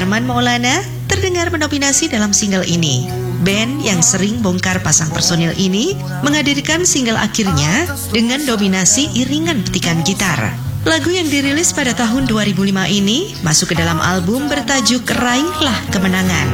Arman Maulana terdengar mendominasi dalam single ini. Band yang sering bongkar pasang personil ini menghadirkan single akhirnya dengan dominasi iringan petikan gitar. Lagu yang dirilis pada tahun 2005 ini masuk ke dalam album bertajuk Raihlah Kemenangan.